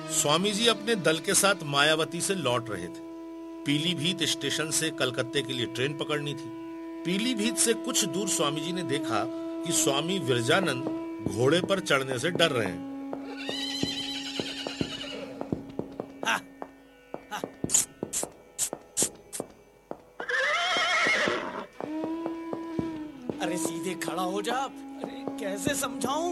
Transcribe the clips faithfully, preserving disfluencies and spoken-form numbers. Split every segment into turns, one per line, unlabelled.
स्वामी जी अपने दल के साथ मायावती से लौट रहे थे। पीलीभीत स्टेशन से कलकत्ते के लिए ट्रेन पकड़नी थी। पीलीभीत से कुछ दूर स्वामी जी ने देखा कि स्वामी विरजानंद घोड़े पर चढ़ने से डर रहे हैं।
हा, हा। अरे सीधे खड़ा हो जा। अरे कैसे समझाऊं?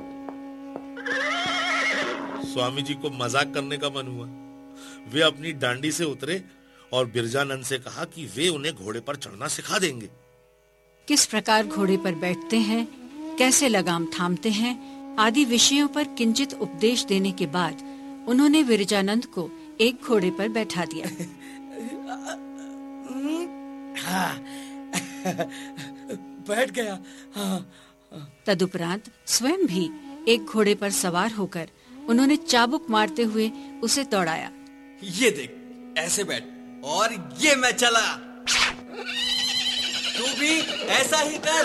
स्वामी जी को मजाक करने का मन हुआ। वे अपनी डांडी से उतरे और बिरजानंद से कहा कि वे उन्हें घोड़े पर चढ़ना सिखा देंगे।
किस प्रकार घोड़े पर बैठते हैं, कैसे लगाम थामते हैं आदि विषयों पर किंचित उपदेश देने के बाद उन्होंने विरजानंद को एक घोड़े पर बैठा दिया।
हाँ, बैठ गया। हाँ।
तदुपरांत स्वयं भी एक घोड़े पर सवार होकर उन्होंने चाबुक मारते हुए उसे दौड़ाया।
ये देख, ऐसे बैठ और ये मैं चला, तू भी ऐसा ही कर।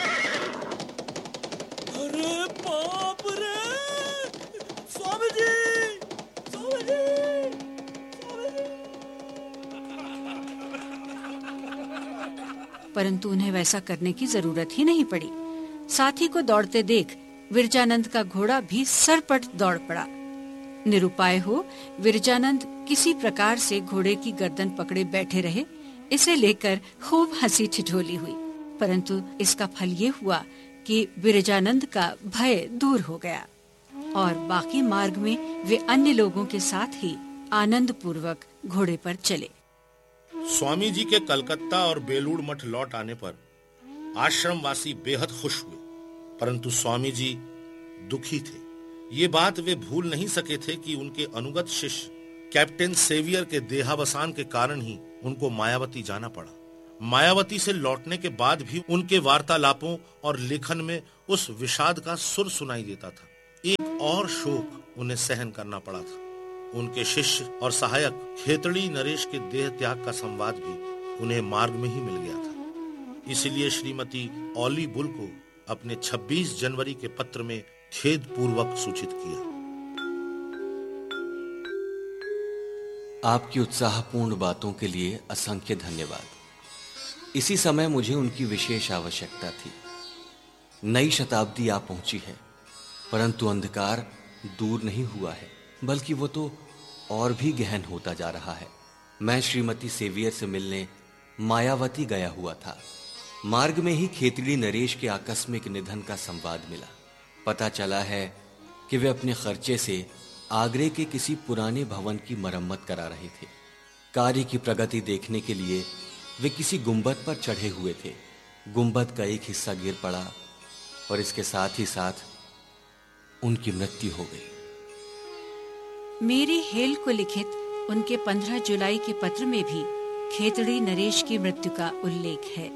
अरे बाप रे! स्वामी जी! स्वामी जी! स्वामी जी!
परंतु उन्हें वैसा करने की जरूरत ही नहीं पड़ी। साथी को दौड़ते देख विरजानंद का घोड़ा भी सरपट दौड़ पड़ा। निरुपाय हो विरजानंद किसी प्रकार से घोड़े की गर्दन पकड़े बैठे रहे। इसे लेकर खूब हंसी ठिठोली हुई, परंतु इसका फल ये हुआ कि विरजानंद का भय दूर हो गया और बाकी मार्ग में वे अन्य लोगों के साथ ही आनंद पूर्वक घोड़े पर चले।
स्वामी जी के कलकत्ता और बेलूड़ मठ लौट आने पर आश्रमवासी बेहद खुश हुए, परंतु स्वामी जी दुखी थे। ये बात वे भूल नहीं सके थे कि उनके अनुगत शिष्य कैप्टन सेवियर के देहावसान के कारण ही उनको मायावती जाना पड़ा। मायावती से लौटने के बाद भी उनके वार्तालापों और लेखन में उस विषाद का सुर सुनाई देता था। एक और शोक उन्हें सहन करना पड़ा था। उनके शिष्य और सहायक खेतड़ी नरेश के देह त्याग का संवाद भी उन्हें मार्ग में ही मिल गया था। इसलिए श्रीमती ऑली बुल को अपने छब्बीस जनवरी के पत्र में खेद पूर्वक सूचित किया।
आपकी उत्साहपूर्ण बातों के लिए असंख्य धन्यवाद। इसी समय मुझे उनकी विशेष आवश्यकता थी। नई शताब्दी आ पहुंची है, परंतु अंधकार दूर नहीं हुआ है, बल्कि वो तो और भी गहन होता जा रहा है। मैं श्रीमती सेवियर से मिलने मायावती गया हुआ था। मार्ग में ही खेतड़ी नरेश के आकस्मिक निधन का संवाद मिला। पता चला है कि वे अपने खर्चे से आगरे के किसी पुराने भवन की मरम्मत करा रहे थे। कार्य की प्रगति देखने के लिए वे किसी गुंबद पर चढ़े हुए थे। गुंबद का एक हिस्सा गिर पड़ा और इसके साथ ही साथ उनकी मृत्यु हो गई।
मेरी हेल को लिखित उनके पंद्रह जुलाई के पत्र में भी खेतड़ी नरेश की मृत्यु का उल्लेख है।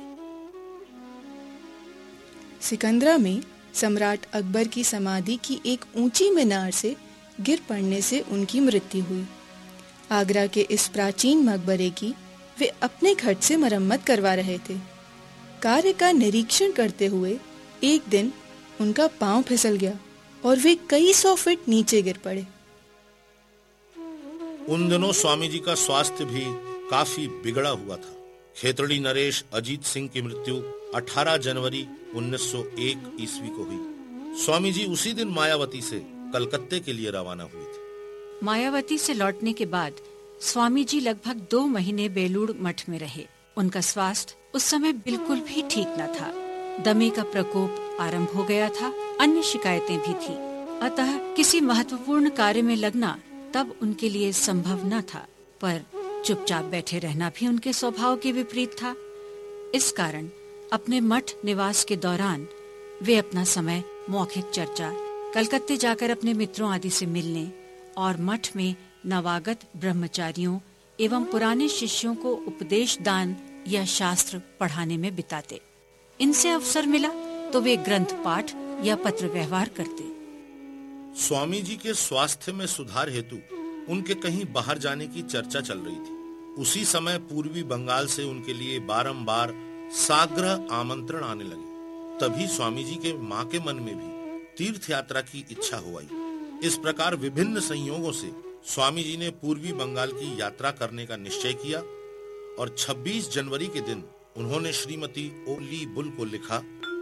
सिकंदरा में सम्राट अकबर की समाधि की एक ऊंची मीनार से गिर पड़ने से उनकी मृत्यु हुई। आगरा के इस प्राचीन मकबरे की वे अपने खर्च से मरम्मत करवा रहे थे। कार्य का निरीक्षण करते हुए एक दिन उनका पांव फिसल गया और वे कई सौ फीट नीचे गिर पड़े।
उन दिनों स्वामी जी का स्वास्थ्य भी काफी बिगड़ा हुआ था। खेतड़ी नरेश अजीत सिंह की मृत्यु अठारह जनवरी उन्नीस सौ एक ईस्वी को हुई। स्वामी जी उसी दिन मायावती से कलकत्ते के लिए रवाना हुए थे।
मायावती से लौटने के बाद स्वामी जी लगभग दो महीने बेलूड़ मठ में रहे। उनका स्वास्थ्य उस समय बिल्कुल भी ठीक न था। दमे का प्रकोप आरंभ हो गया था। अन्य शिकायतें भी थी, अतः किसी महत्वपूर्ण कार्य में लगना तब उनके लिए संभव न था। पर चुपचाप बैठे रहना भी उनके स्वभाव के विपरीत था। इस कारण अपने मठ निवास के दौरान वे अपना समय मौखिक चर्चा, कलकत्ते जाकर अपने मित्रों आदि से मिलने और मठ में नवागत ब्रह्मचारियों एवं पुराने शिष्यों को उपदेश दान या शास्त्र पढ़ाने में बिताते। इनसे अवसर मिला तो वे ग्रंथ पाठ या पत्र व्यवहार करते।
स्वामी जी के स्वास्थ्य में सुधार हेतु उनके कहीं बाहर जाने की चर्चा चल रही थी। उसी समय पूर्वी बंगाल से उनके लिए बारंबार साग्रह आमंत्रण आने लगे। तभी स्वामी जी के माँ के मन में भी तीर्थ यात्रा की इच्छा हो आई। इस प्रकार विभिन्न संयोगों से स्वामी जी ने पूर्वी बंगाल की यात्रा करने का निश्चय किया और छब्बीस जनवरी के दिन उन्होंने श्रीमती ओली बुल को लिखा,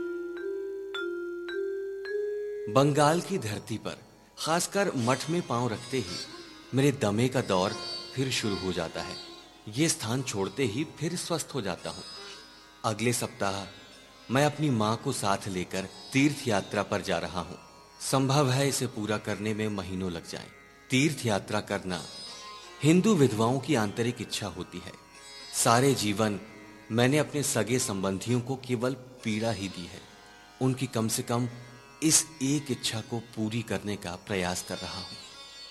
बंगाल की धरती पर खासकर मठ में पांव रखते ही मेरे दमे का दौर फिर शुरू हो जाता है। ये स्थान छोड़ते ही फिर स्वस्थ हो जाता हूँ। अगले सप्ताह मैं अपनी माँ को साथ लेकर तीर्थ यात्रा पर जा रहा हूँ। संभव है इसे पूरा करने में महीनों लग जाएं। तीर्थ यात्रा करना हिंदू विधवाओं की आंतरिक इच्छा होती है। सारे जीवन मैंने अपने सगे संबंधियों को केवल पीड़ा ही दी है। उनकी कम से कम इस एक इच्छा को पूरी करने का प्रयास कर रहा हूँ।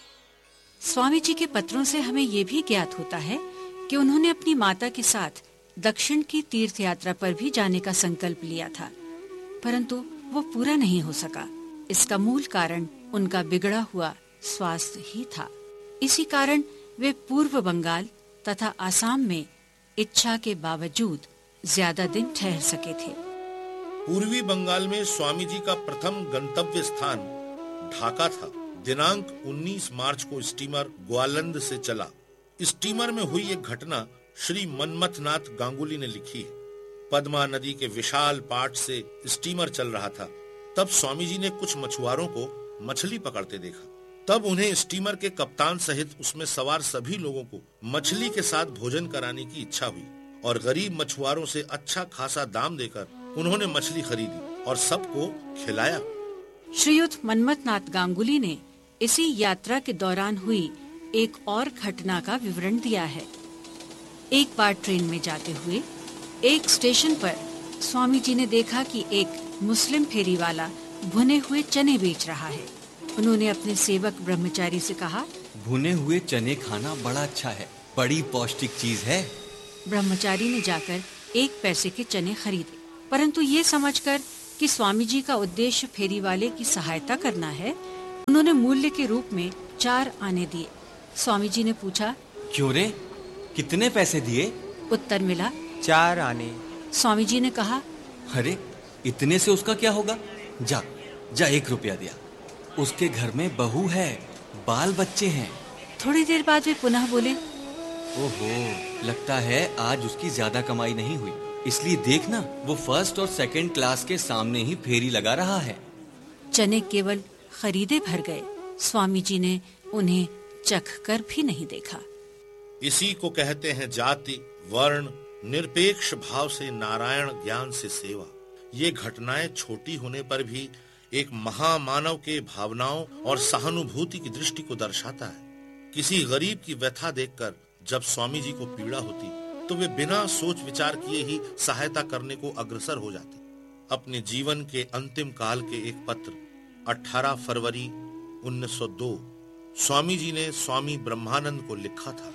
स्वामी जी के पत्रों से हमें ये भी ज्ञात होता है कि उन्होंने अपनी माता के साथ दक्षिण की तीर्थ यात्रा पर भी जाने का संकल्प लिया था, परंतु वो पूरा नहीं हो सका। इसका मूल कारण उनका बिगड़ा हुआ स्वास्थ्य ही था। इसी कारण वे पूर्व बंगाल तथा आसाम में इच्छा के बावजूद ज्यादा दिन ठहर सके थे।
पूर्वी बंगाल में स्वामी जी का प्रथम गंतव्य स्थान ढाका था। दिनांक उन्नीस मार्च को स्टीमर ग्वालंद से चला। स्टीमर में हुई एक घटना श्री मनमथनाथ गांगुली ने लिखी है। पद्मा नदी के विशाल पाट से स्टीमर चल रहा था। तब स्वामी जी ने कुछ मछुआरों को मछली पकड़ते देखा। तब उन्हें स्टीमर के कप्तान सहित उसमें सवार सभी लोगों को मछली के साथ भोजन कराने की इच्छा हुई और गरीब मछुआरों से अच्छा खासा दाम देकर उन्होंने मछली खरीदी और सबको खिलाया।
श्रीयुत मनमथनाथ गांगुली ने इसी यात्रा के दौरान हुई एक और घटना का विवरण दिया है। एक बार ट्रेन में जाते हुए एक स्टेशन पर स्वामी जी ने देखा कि एक मुस्लिम फेरी वाला भुने हुए चने बेच रहा है। उन्होंने अपने सेवक ब्रह्मचारी से कहा,
भुने हुए चने खाना बड़ा अच्छा है, बड़ी पौष्टिक चीज है।
ब्रह्मचारी ने जाकर एक पैसे के चने खरीदे, परंतु ये समझकर कि स्वामी जी का उद्देश्य फेरी वाले की सहायता करना है, उन्होंने मूल्य के रूप में चार आने दिए। स्वामी जी ने पूछा,
क्यों रे, कितने पैसे दिए?
उत्तर मिला,
चार आने।
स्वामी जी ने कहा,
अरे इतने से उसका क्या होगा? जा जा एक रुपया दिया। उसके घर में बहू है, बाल बच्चे हैं।
थोड़ी देर बाद वे पुनः बोले,
ओहो, लगता है आज उसकी ज्यादा कमाई नहीं हुई, इसलिए देखना वो फर्स्ट और सेकंड क्लास के सामने ही फेरी लगा रहा है।
चने केवल खरीदे भर गए। स्वामी जी ने उन्हें चख कर भी नहीं देखा।
इसी को कहते हैं जाति वर्ण निरपेक्ष भाव से नारायण ज्ञान से सेवा। ये घटनाएं छोटी होने पर भी एक महामानव के भावनाओं और सहानुभूति की दृष्टि को दर्शाता है। किसी गरीब की व्यथा देखकर जब स्वामी जी को पीड़ा होती तो वे बिना सोच विचार किए ही सहायता करने को अग्रसर हो जाते। अपने जीवन के अंतिम काल के एक पत्र अठारह फरवरी उन्नीस सौ दो स्वामी जी ने स्वामी ब्रह्मानंद को लिखा था,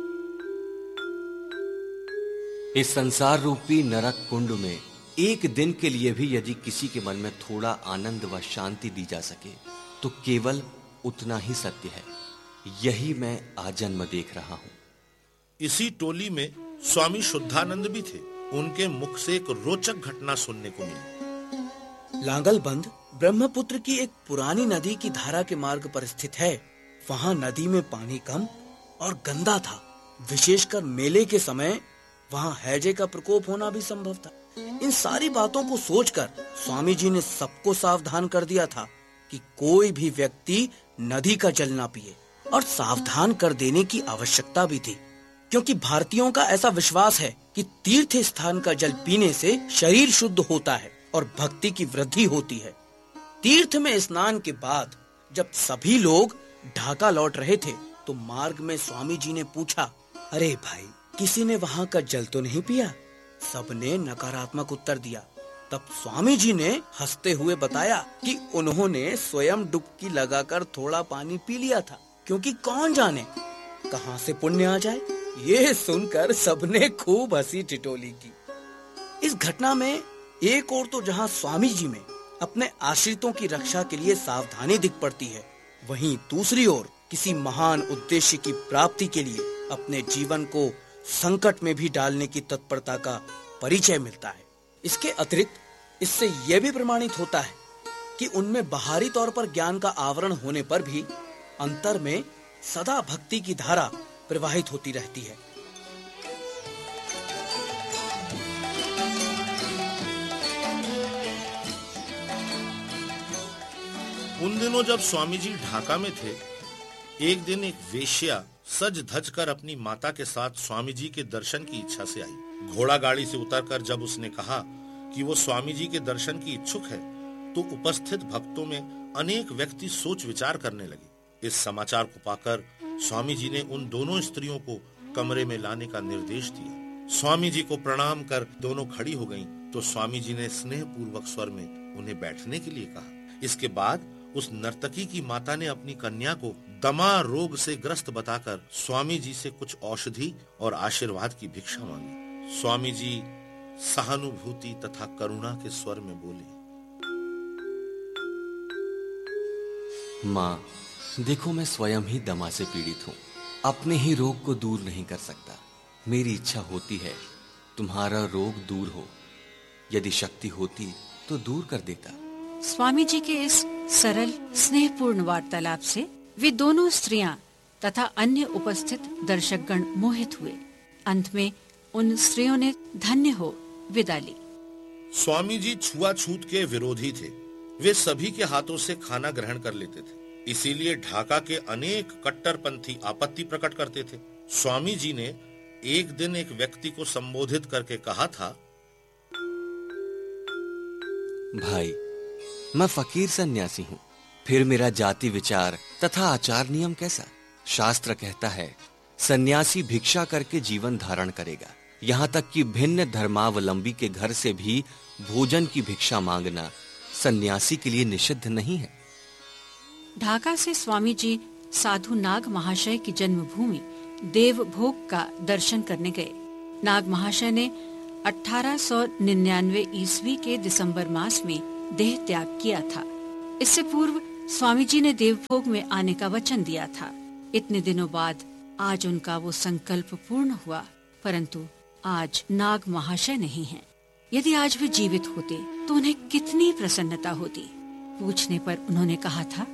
इस संसार रूपी नरक कुंड में एक दिन के लिए भी यदि किसी के मन में थोड़ा आनंद व शांति दी जा सके तो केवल उतना ही सत्य है। यही मैं आजन्म देख रहा हूँ।
इसी टोली में स्वामी शुद्धानंद भी थे। उनके मुख से एक रोचक घटना सुनने को मिली।
लांगलबंद ब्रह्मपुत्र की एक पुरानी नदी की धारा के मार्ग पर स्थित है। वहाँ नदी में पानी कम और गंदा था। विशेषकर मेले के समय वहाँ हैजे का प्रकोप होना भी संभव था। इन सारी बातों को सोचकर स्वामी जी ने सबको सावधान कर दिया था कि कोई भी व्यक्ति नदी का जल ना पिए, और सावधान कर देने की आवश्यकता भी थी, क्योंकि भारतीयों का ऐसा विश्वास है कि तीर्थ स्थान का जल पीने से शरीर शुद्ध होता है और भक्ति की वृद्धि होती है। तीर्थ में स्नान के बाद जब सभी लोग ढाका लौट रहे थे तो मार्ग में स्वामी जी ने पूछा, अरे भाई, किसी ने वहाँ का जल तो नहीं पिया? सबने नकारात्मक उत्तर दिया। तब स्वामी जी ने हंसते हुए बताया कि उन्होंने स्वयं डुबकी लगाकर थोड़ा पानी पी लिया था, क्योंकि कौन जाने कहाँ से पुण्य आ जाए। ये सुनकर सबने खूब हंसी ठिठोली की। इस घटना में एक ओर तो जहाँ स्वामी जी में अपने आश्रितों की रक्षा के लिए सावधानी दिख पड़ती है, वहीं दूसरी ओर किसी महान उद्देश्य की प्राप्ति के लिए अपने जीवन को संकट में भी डालने की तत्परता का परिचय मिलता है। इसके अतिरिक्त इससे यह भी प्रमाणित होता है कि उनमें बाहरी तौर पर ज्ञान का आवरण होने पर भी अंतर में सदा भक्ति की धारा प्रवाहित होती रहती है।
उन दिनों जब स्वामी जी ढाका में थे, एक दिन एक वेश्या सज धज कर अपनी माता के साथ स्वामी जी के दर्शन की इच्छा से आई। घोड़ा गाड़ी से उतरकर जब उसने कहा कि वो स्वामी जी के दर्शन की इच्छुक है, तो उपस्थित भक्तों में अनेक व्यक्ति सोच विचार करने लगे। इस समाचार को पाकर स्वामी जी ने उन दोनों स्त्रियों को कमरे में लाने का निर्देश दिया। स्वामी जी को प्रणाम कर दोनों खड़ी हो गईं, तो स्वामी जी ने स्नेह पूर्वक स्वर में उन्हें बैठने के लिए कहा। इसके बाद उस नर्तकी की माता ने अपनी कन्या को दमा रोग से ग्रस्त बताकर स्वामी जी से कुछ औषधि और आशीर्वाद की भिक्षा मांगी। स्वामी जी सहानुभूति तथा करुणा के स्वर में बोले,
माँ, देखो मैं स्वयं ही दमा से पीड़ित हूँ, अपने ही रोग को दूर नहीं कर सकता। मेरी इच्छा होती है तुम्हारा रोग दूर हो, यदि शक्ति होती तो दूर कर देता।
स्वामी जी के इस सरल स्नेहपूर्ण वार्तालाप से वे दोनों स्त्रियां तथा अन्य उपस्थित दर्शकगण मोहित हुए। अंत में उन स्त्रियों ने धन्य हो विदा ली।
स्वामी जी छुआछूत के विरोधी थे। वे सभी के हाथों से खाना ग्रहण कर लेते थे, इसीलिए ढाका के अनेक कट्टरपंथी आपत्ति प्रकट करते थे। स्वामी जी ने एक दिन एक व्यक्ति को संबोधित करके कहा था,
भाई, मैं फकीर सन्यासी हूँ, फिर मेरा जाति विचार तथा आचार नियम कैसा? शास्त्र कहता है सन्यासी भिक्षा करके जीवन धारण करेगा। यहाँ तक कि भिन्न धर्मावलंबी के घर से भी भोजन की भिक्षा मांगना सन्यासी के लिए निषिद्ध नहीं है।
ढाका से स्वामी जी साधु नाग महाशय की जन्मभूमि देवभोग का दर्शन करने गए। नाग महाशय ने अठारह सौ निन्यानवे ईस्वी के दिसंबर मास में देह त्याग किया था। इससे पूर्व स्वामी जी ने देवभोग में आने का वचन दिया था। इतने दिनों बाद आज उनका वो संकल्प पूर्ण हुआ, परंतु आज नाग महाशय नहीं हैं। यदि आज वे जीवित होते तो उन्हें कितनी प्रसन्नता होती। पूछने पर उन्होंने कहा था,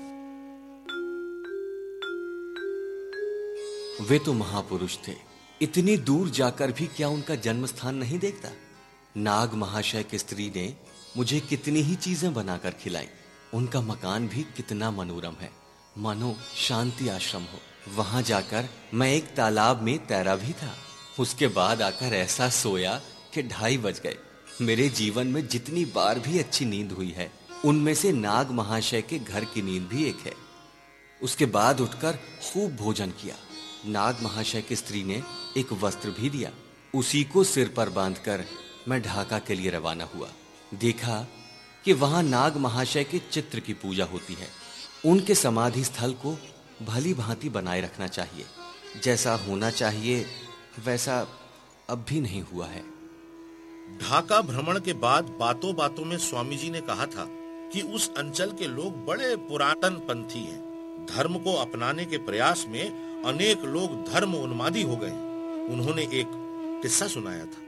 वे तो महापुरुष थे, इतनी दूर जाकर भी क्या उनका जन्म स्थान नहीं देखता? नाग महाशय की स्त्री ने मुझे कितनी ही चीजें बनाकर खिलाई। उनका मकान भी कितना मनोरम है, मानो शांति आश्रम हो। वहां जाकर मैं एक तालाब में तैरा भी था। उसके बाद आकर ऐसा सोया कि ढाई बज गए। मेरे जीवन में जितनी बार भी अच्छी नींद हुई है, उनमें से नाग महाशय के घर की नींद भी एक है। उसके बाद उठकर खूब भोजन किया। नाग महाशय की स्त्री ने एक वस्त्र भी दिया। उसी को सिर पर बांधकर मैं ढाका के लिए रवाना हुआ। देखा कि वहां नाग महाशय के चित्र की पूजा होती है। उनके समाधि स्थल को भली भांति बनाए रखना चाहिए। जैसा होना चाहिए वैसा अब भी नहीं हुआ है।
ढाका भ्रमण के बाद बातों बातों में स्वामी जी ने कहा था कि उस अंचल के लोग बड़े पुरातन पंथी हैं। धर्म को अपनाने के प्रयास में अनेक लोग धर्म उन्मादी हो गए। उन्होंने एक किस्सा सुनाया था।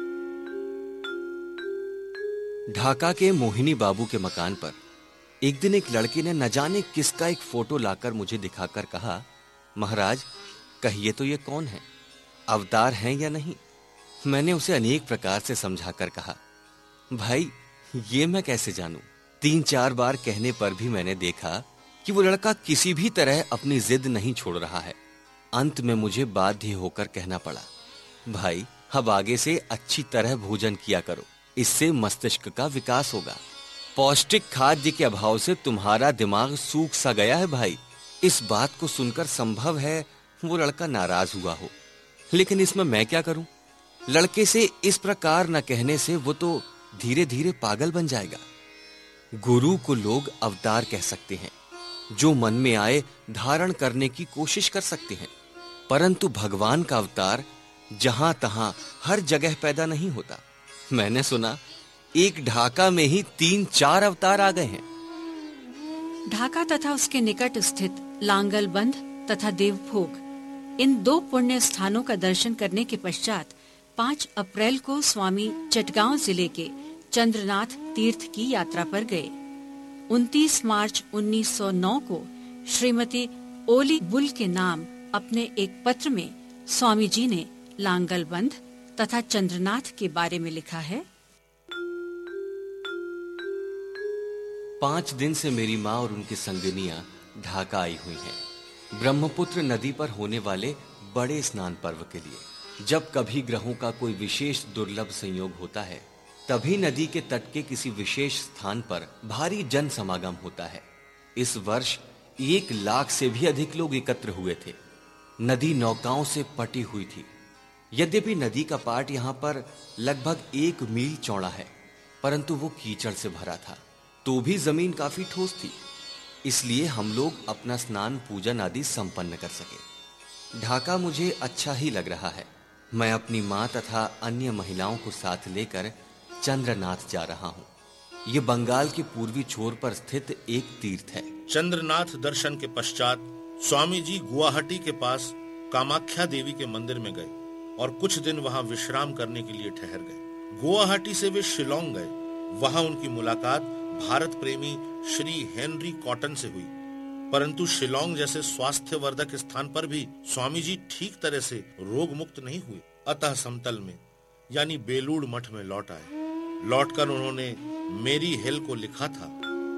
ढाका के मोहिनी बाबू के मकान पर एक दिन एक लड़के ने न जाने किसका एक फोटो लाकर मुझे दिखाकर कहा, महाराज कहिए तो ये कौन है, अवतार हैं या नहीं? मैंने उसे अनेक प्रकार से समझाकर कहा, भाई ये मैं कैसे जानूं? तीन चार बार कहने पर भी मैंने देखा कि वो लड़का किसी भी तरह अपनी जिद नहीं छोड़ रहा है। अंत में मुझे बाध्य होकर कहना पड़ा, भाई अब आगे से अच्छी तरह भोजन किया करो, इससे मस्तिष्क का विकास होगा। पौष्टिक खाद्य के अभाव से तुम्हारा दिमाग सूख सा गया है भाई। इस बात को सुनकर संभव है वो लड़का नाराज हुआ हो, लेकिन इसमें मैं क्या करूं? लड़के से इस प्रकार न कहने से वो तो धीरे धीरे पागल बन जाएगा। गुरु को लोग अवतार कह सकते हैं, जो मन में आए धारण करने की कोशिश कर सकते हैं, परंतु भगवान का अवतार जहां तहां हर जगह पैदा नहीं होता। मैंने सुना एक ढाका में ही तीन चार अवतार आ गए हैं।
ढाका तथा उसके निकट स्थित लांगलबंध तथा देवभोग, इन दो पुण्य स्थानों का दर्शन करने के पश्चात पाँच अप्रैल को स्वामी चटगांव जिले के चंद्रनाथ तीर्थ की यात्रा पर गए। उनतीस मार्च उन्नीस सौ नौ को श्रीमती ओली बुल के नाम अपने एक पत्र में स्वामी जी ने लांगलबंद तथा चंद्रनाथ के बारे में लिखा है।
पांच दिन से मेरी माँ और उनकी संगिनियां ढाका आई हुई हैं ब्रह्मपुत्र नदी पर होने वाले बड़े स्नान पर्व के लिए। जब कभी ग्रहों का कोई विशेष दुर्लभ संयोग होता है, तभी नदी के तट के किसी विशेष स्थान पर भारी जन समागम होता है। इस वर्ष एक लाख से भी अधिक लोग एकत्र हुए थे। नदी नौकाओं से पटी हुई थी। यद्यपि नदी का पाट यहाँ पर लगभग एक मील चौड़ा है, परंतु वो कीचड़ से भरा था, तो भी जमीन काफी ठोस थी, इसलिए हम लोग अपना स्नान पूजन आदि संपन्न कर सके। ढाका मुझे अच्छा ही लग रहा है। मैं अपनी माँ तथा अन्य महिलाओं को साथ लेकर चंद्रनाथ जा रहा हूँ। ये बंगाल के पूर्वी छोर पर स्थित एक तीर्थ है।
चंद्रनाथ दर्शन के पश्चात स्वामी जी गुवाहाटी के पास कामाख्या देवी के मंदिर में गए और कुछ दिन वहां विश्राम करने के लिए ठहर गए। गुवाहाटी से वे शिलोंग गए। वहां उनकी मुलाकात भारत प्रेमी श्री हेनरी कॉटन से हुई, परंतु शिलोंग जैसे स्वास्थ्यवर्धक स्थान पर भी स्वामी जी ठीक तरह से रोग मुक्त नहीं हुए। अतः समतल में यानी बेलूड़ मठ में लौट आए। लौटकर उन्होंने मेरी हेल को लिखा था।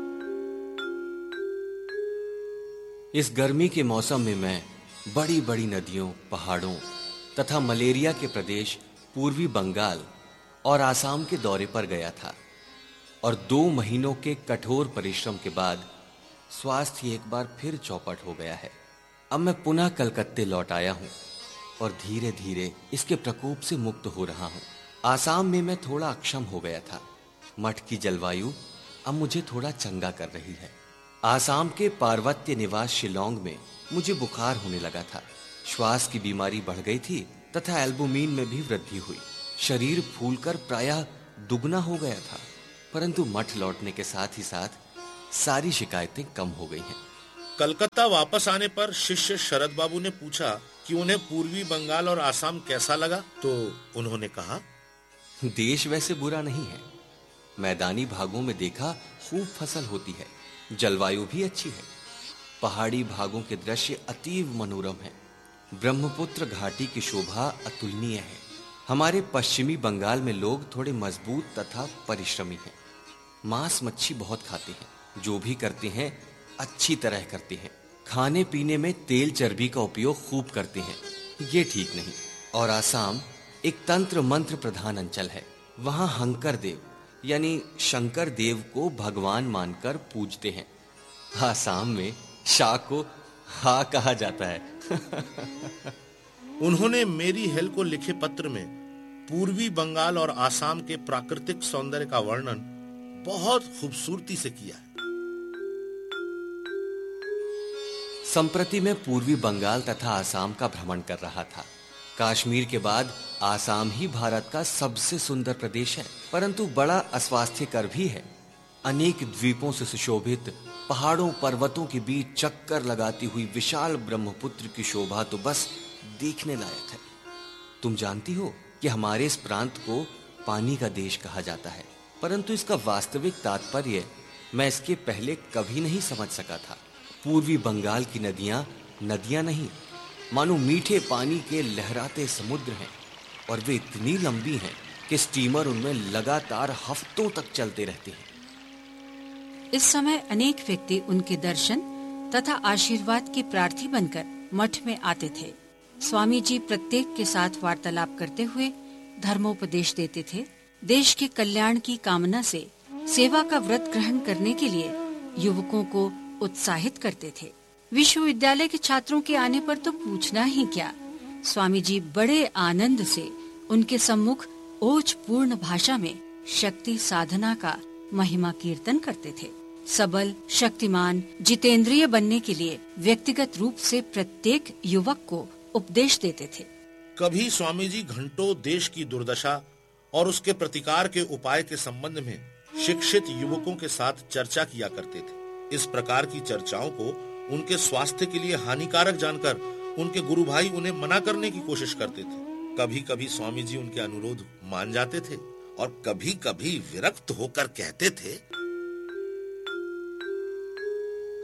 इस गर्मी के मौसम में मैं बड़ी बड़ी नदियों, पहाड़ों तथा मलेरिया के प्रदेश पूर्वी बंगाल और आसाम के दौरे पर गया था और दो महीनों के कठोर परिश्रम के बाद स्वास्थ्य एक बार फिर चौपट हो गया है। अब मैं पुनः कलकत्ते लौट आया हूं और धीरे धीरे इसके प्रकोप से मुक्त हो रहा हूं। आसाम में मैं थोड़ा अक्षम हो गया था। मठ की जलवायु अब मुझे थोड़ा चंगा कर रही है। आसाम के पार्वत्य निवास शिलोंग में मुझे बुखार होने लगा था। श्वास की बीमारी बढ़ गई थी तथा एल्बुमिन में भी वृद्धि हुई। शरीर फूलकर प्रायः दुगना हो गया था, परंतु मठ लौटने के साथ ही साथ सारी शिकायतें कम हो गई हैं।
कलकत्ता वापस आने पर शिष्य शरद बाबू ने पूछा कि उन्हें पूर्वी बंगाल और आसाम कैसा लगा, तो उन्होंने कहा,
देश वैसे बुरा नहीं है। मैदानी भागों में देखा खूब फसल होती है, जलवायु भी अच्छी है। पहाड़ी भागों के दृश्य अतीव मनोरम है। ब्रह्मपुत्र घाटी की शोभा अतुलनीय है। हमारे पश्चिमी बंगाल में लोग थोड़े मजबूत तथा परिश्रमी हैं। मांस मच्छी बहुत खाते हैं, जो भी करते हैं अच्छी तरह करते हैं। खाने पीने में तेल चर्बी का उपयोग खूब करते हैं, ये ठीक नहीं। और आसाम एक तंत्र मंत्र प्रधान अंचल है। वहां हंकर देव यानी शंकर देव को भगवान मानकर पूजते हैं। आसाम में शाह को हा कहा जाता है।
उन्होंने मेरी हेल को लिखे पत्र में पूर्वी बंगाल और आसाम के प्राकृतिक सौंदर्य का वर्णन बहुत खूबसूरती से किया है।
संप्रति में पूर्वी बंगाल तथा आसाम का भ्रमण कर रहा था। कश्मीर के बाद आसाम ही भारत का सबसे सुंदर प्रदेश है, परंतु बड़ा अस्वास्थ्यकर भी है। अनेक द्वीपों से सुशोभित पहाड़ों पर्वतों के बीच चक्कर लगाती हुई विशाल ब्रह्मपुत्र की शोभा तो बस देखने लायक है। तुम जानती हो कि हमारे इस प्रांत को पानी का देश कहा जाता है, परंतु इसका वास्तविक तात्पर्य मैं इसके पहले कभी नहीं समझ सका था। पूर्वी बंगाल की नदियां नदियां नहीं, मानो मीठे पानी के लहराते समुद्र हैं, और वे इतनी लंबी हैं कि स्टीमर उनमें लगातार हफ्तों तक चलते रहते हैं।
इस समय अनेक व्यक्ति उनके दर्शन तथा आशीर्वाद के प्रार्थी बनकर मठ में आते थे। स्वामी जी प्रत्येक के साथ वार्तालाप करते हुए धर्मोपदेश देते थे। देश के कल्याण की कामना से सेवा का व्रत ग्रहण करने के लिए युवकों को उत्साहित करते थे। विश्वविद्यालय के छात्रों के आने पर तो पूछना ही क्या, स्वामी जी बड़े आनंद से उनके सम्मुख ओजपूर्ण भाषा में शक्ति साधना का महिमा कीर्तन करते थे। सबल, शक्तिमान, जितेंद्रिय बनने के लिए व्यक्तिगत रूप से प्रत्येक युवक को उपदेश देते थे।
कभी स्वामी जी घंटों देश की दुर्दशा और उसके प्रतिकार के उपाय के संबंध में शिक्षित युवकों के साथ चर्चा किया करते थे। इस प्रकार की चर्चाओं को उनके स्वास्थ्य के लिए हानिकारक जानकर उनके गुरु भाई उन्हें मना करने की कोशिश करते थे। कभी कभी स्वामी जी उनके अनुरोध मान जाते थे और कभी कभी विरक्त होकर कहते थे,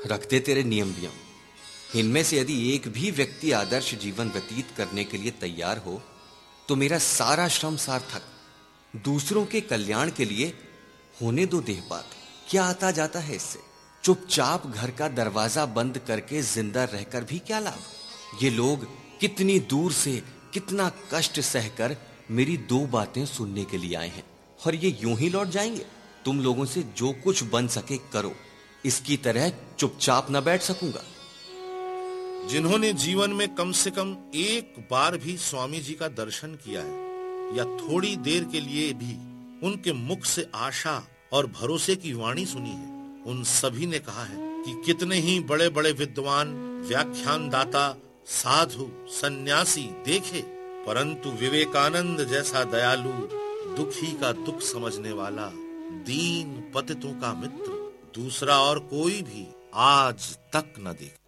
रख दे तेरे नियम वियम। इनमें से यदि एक भी व्यक्ति आदर्श जीवन व्यतीत करने के लिए तैयार हो तो मेरा सारा श्रम सार्थक। दूसरों के कल्याण के लिए होने दो देहपात, क्या आता जाता है इससे? चुपचाप घर का दरवाजा बंद करके जिंदा रहकर भी क्या लाभ? ये लोग कितनी दूर से, कितना कष्ट सहकर मेरी दो बातें सुनने के लिए आए हैं, और ये यूं ही लौट जाएंगे? तुम लोगों से जो कुछ बन सके करो, इसकी तरह चुपचाप न बैठ सकूंगा।
जिन्होंने जीवन में कम से कम एक बार भी स्वामी जी का दर्शन किया है, या थोड़ी देर के लिए भी उनके मुख से आशा और भरोसे की वाणी सुनी है, उन सभी ने कहा है कि कितने ही बड़े बड़े विद्वान, व्याख्यानदाता, साधु, सन्यासी देखे, परंतु विवेकानंद जैसा दयालु, दुखी का दुख समझने वाला, दीन पतितों का मित्र दूसरा और कोई भी आज तक न देखा।